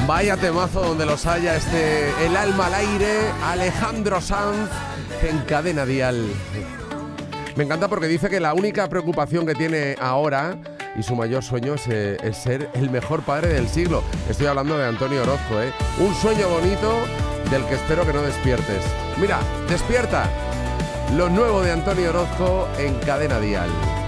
Vaya temazo donde los haya, El alma al aire, Alejandro Sanz en Cadena Dial. Me encanta porque dice que la única preocupación que tiene ahora y su mayor sueño es ser el mejor padre del siglo. Estoy hablando de Antonio Orozco, ¿eh? Un sueño bonito del que espero que no despiertes. Mira, despierta. Lo nuevo de Antonio Orozco en Cadena Dial.